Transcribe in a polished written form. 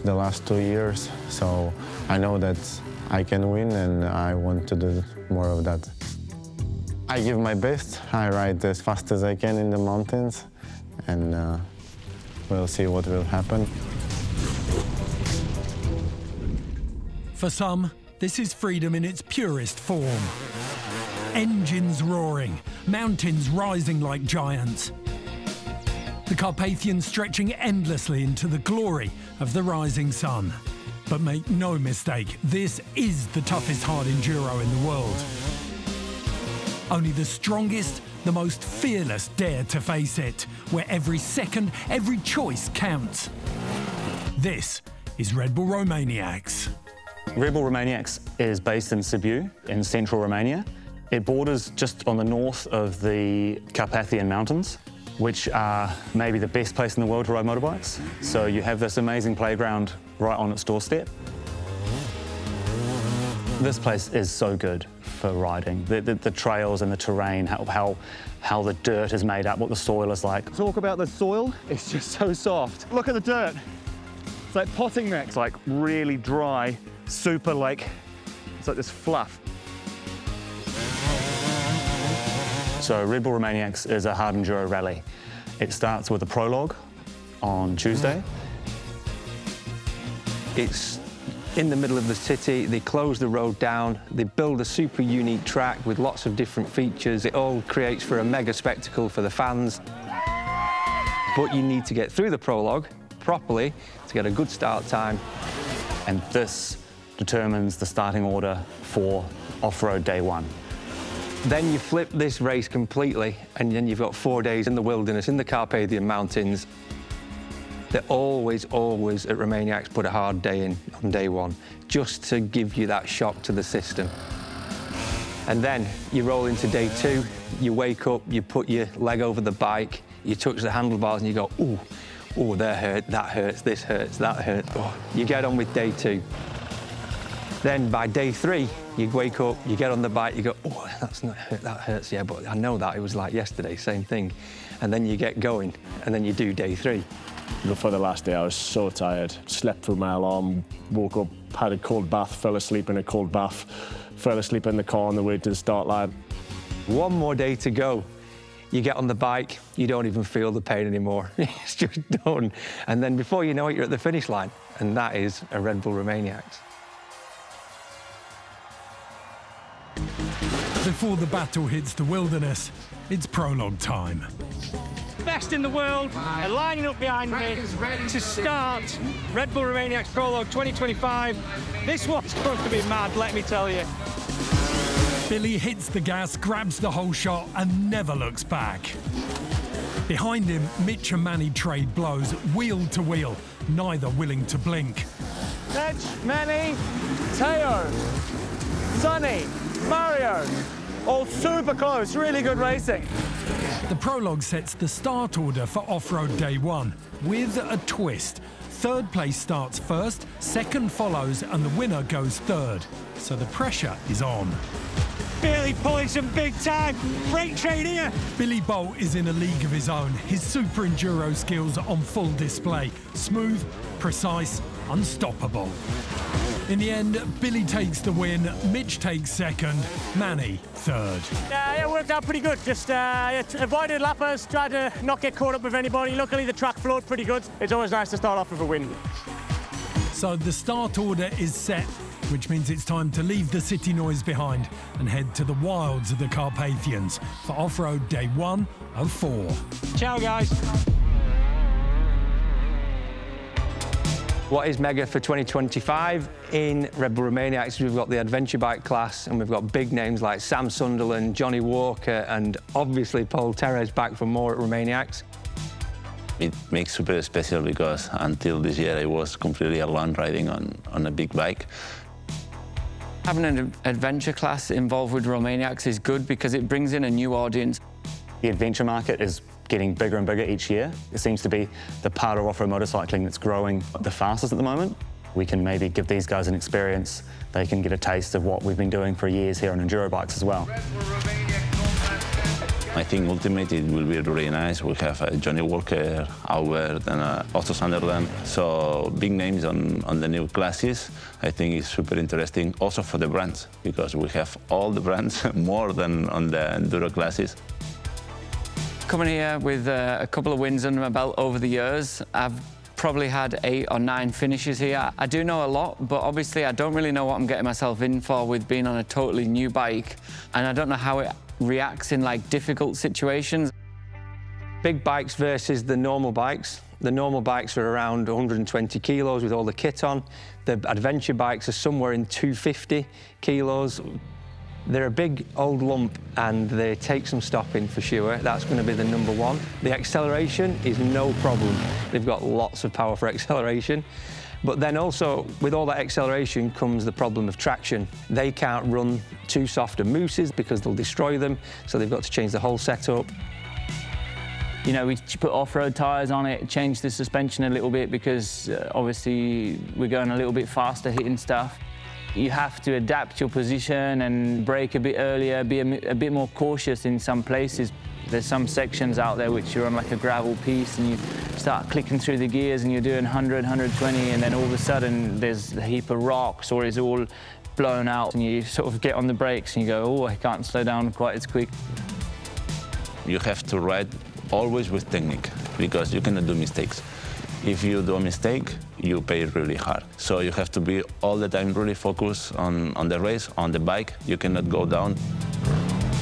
the last 2 years, so I know that I can win and I want to do more of that. I give my best, I ride as fast as I can in the mountains, and we'll see what will happen. For some, this is freedom in its purest form. Engines roaring, mountains rising like giants. The Carpathians stretching endlessly into the glory of the rising sun. But make no mistake, this is the toughest hard enduro in the world. Only the strongest, the most fearless dare to face it, where every second, every choice counts. This is Red Bull Romaniacs. Red Bull Romaniacs is based in Sibiu in central Romania. It borders just on the north of the Carpathian Mountains, which are maybe the best place in the world to ride motorbikes. So you have this amazing playground right on its doorstep. This place is so good for riding. The trails and the terrain, how the dirt is made up, what the soil is like. Talk about the soil, it's just so soft. Look at the dirt. It's like potting mix. It's like really dry, super like, it's like this fluff. So Red Bull Romaniacs is a hard enduro rally. It starts with a prologue on Tuesday. It's in the middle of the city. They close the road down. They build a super unique track with lots of different features. It all creates for a mega spectacle for the fans. But you need to get through the prologue properly to get a good start time. And this determines the starting order for off-road day one. Then you flip this race completely, and then you've got 4 days in the wilderness, in the Carpathian Mountains. They always at Romaniacs put a hard day in on day one, just to give you that shock to the system. And then you roll into day two, you wake up, you put your leg over the bike, you touch the handlebars and you go, ooh, oh, that hurts, this hurts, that hurts. Oh. You get on with day two. Then by day three, you wake up, you get on the bike, you go, oh, that's not hurt, that hurts, yeah, but I know that, it was like yesterday, same thing. And then you get going, and then you do day three. For the last day, I was so tired. Slept through my alarm, woke up, had a cold bath, fell asleep in a cold bath, fell asleep in the car on the way to the start line. One more day to go. You get on the bike, you don't even feel the pain anymore. It's just done. And then before you know it, you're at the finish line. And that is a Red Bull Romaniacs. Before the battle hits the wilderness, it's prologue time. Best in the world are lining up behind me to start Red Bull Romaniacs Prologue 2025. This one's going to be mad, let me tell you. Billy hits the gas, grabs the whole shot and never looks back. Behind him, Mitch and Manny trade blows, wheel to wheel, neither willing to blink. Mitch, Manny, Teo, Sonny, Mario, all super close, really good racing. The prologue sets the start order for off-road day one, with a twist. Third place starts first, second follows, and the winner goes third. So the pressure is on. Billy pulling some big time. Freight train here. Billy Bolt is in a league of his own. His super enduro skills on full display. Smooth, precise, unstoppable. In the end, Billy takes the win, Mitch takes second, Manny third. Yeah, it worked out pretty good. Just avoided lappers, tried to not get caught up with anybody. Luckily, the track flowed pretty good. It's always nice to start off with a win. So the start order is set, which means it's time to leave the city noise behind and head to the wilds of the Carpathians for off-road day 1 of 4. Ciao, guys. What is mega for 2025? In Red Bull Romaniacs, we've got the adventure bike class, and we've got big names like Sam Sunderland, Johnny Walker, and obviously Paul Terres back for more at Romaniacs. It makes super special because until this year I was completely alone riding on a big bike. Having an adventure class involved with Romaniacs is good because it brings in a new audience. The adventure market is getting bigger and bigger each year. It seems to be the part of off-road motorcycling that's growing the fastest at the moment. We can maybe give these guys an experience. They can get a taste of what we've been doing for years here on enduro bikes as well. I think ultimately it will be really nice. We have Johnny Walker, Albert, and Otto Sunderland. So big names on the new classes. I think it's super interesting also for the brands, because we have all the brands more than on the enduro classes. Coming here with a couple of wins under my belt over the years, I've probably had 8 or 9 finishes here. I do know a lot, but obviously I don't really know what I'm getting myself in for with being on a totally new bike, and I don't know how it reacts in like difficult situations. Big bikes versus the normal bikes. The normal bikes are around 120 kilos with all the kit on. The adventure bikes are somewhere in 250 kilos. They're a big old lump and they take some stopping for sure. That's going to be the number one. The acceleration is no problem. They've got lots of power for acceleration. But then also, with all that acceleration comes the problem of traction. They can't run too soft and mooses because they'll destroy them, so they've got to change the whole setup. You know, we put off-road tyres on it, changed the suspension a little bit because obviously we're going a little bit faster hitting stuff. You have to adapt your position and brake a bit earlier, be a bit more cautious in some places. There's some sections out there which you're on like a gravel piece and you start clicking through the gears and you're doing 100, 120, and then all of a sudden there's a heap of rocks or it's all blown out and you sort of get on the brakes and you go, oh, I can't slow down quite as quick. You have to ride always with technique, because you cannot do mistakes. If you do a mistake, you pay really hard. So you have to be all the time really focused on the race, on the bike. You cannot go down.